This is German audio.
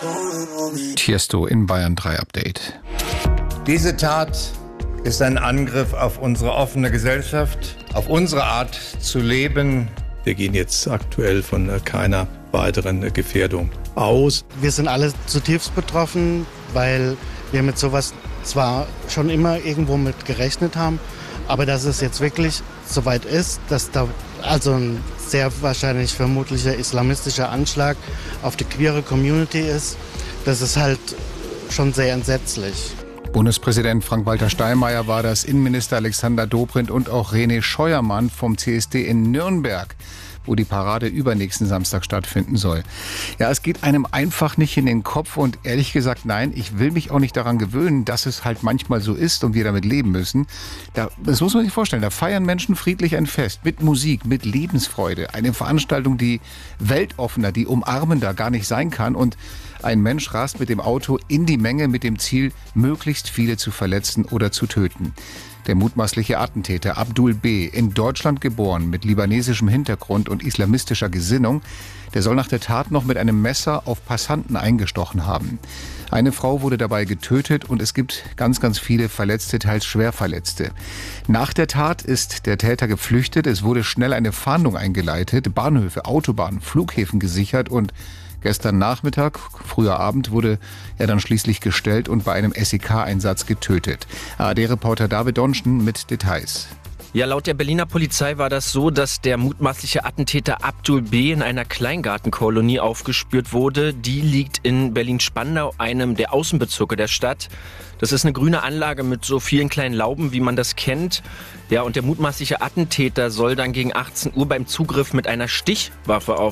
Tiesto in Bayern 3 Update. Diese Tat ist ein Angriff auf unsere offene Gesellschaft, auf unsere Art zu leben. Wir gehen jetzt aktuell von keiner weiteren Gefährdung aus. Wir sind alle zutiefst betroffen, weil wir mit sowas zwar schon immer irgendwo mit gerechnet haben, aber dass es jetzt wirklich soweit ist, dass da also ein sehr wahrscheinlich vermutlicher islamistischer Anschlag auf die queere Community ist, das ist halt schon sehr entsetzlich. Bundespräsident Frank-Walter Steinmeier war das, Innenminister Alexander Dobrindt und auch René Scheuermann vom CSD in Nürnberg, wo die Parade übernächsten Samstag stattfinden soll. Ja, es geht einem einfach nicht in den Kopf und ehrlich gesagt, nein, ich will mich auch nicht daran gewöhnen, dass es halt manchmal so ist und wir damit leben müssen. Das muss man sich vorstellen, da feiern Menschen friedlich ein Fest mit Musik, mit Lebensfreude. Eine Veranstaltung, die weltoffener, die umarmender gar nicht sein kann und ein Mensch rast mit dem Auto in die Menge mit dem Ziel, möglichst viele zu verletzen oder zu töten. Der mutmaßliche Attentäter Abdul B., in Deutschland geboren, mit libanesischem Hintergrund und islamistischer Gesinnung, der soll nach der Tat noch mit einem Messer auf Passanten eingestochen haben. Eine Frau wurde dabei getötet und es gibt ganz, ganz viele Verletzte, teils Schwerverletzte. Nach der Tat ist der Täter geflüchtet. Es wurde schnell eine Fahndung eingeleitet, Bahnhöfe, Autobahnen, Flughäfen gesichert und gestern Nachmittag, früher Abend, wurde er dann schließlich gestellt und bei einem SEK-Einsatz getötet. ARD-Reporter David Donschen mit Details. Ja, laut der Berliner Polizei war das so, dass der mutmaßliche Attentäter Abdul B. in einer Kleingartenkolonie aufgespürt wurde. Die liegt in Berlin-Spandau, einem der Außenbezirke der Stadt. Das ist eine grüne Anlage mit so vielen kleinen Lauben, wie man das kennt. Ja, und der mutmaßliche Attentäter soll dann gegen 18 Uhr beim Zugriff mit einer Stichwaffe auf